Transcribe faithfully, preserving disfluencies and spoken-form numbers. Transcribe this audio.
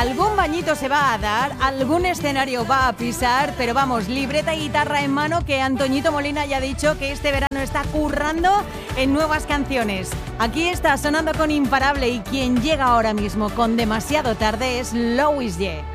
algún bañito se va a dar, algún escenario va a pisar, pero vamos, libreta y guitarra en mano, que Antoñito Molina ya ha dicho que este verano está currando en nuevas canciones. Aquí está sonando con Imparable, y quien llega ahora mismo con Demasiado Tarde es Louis J.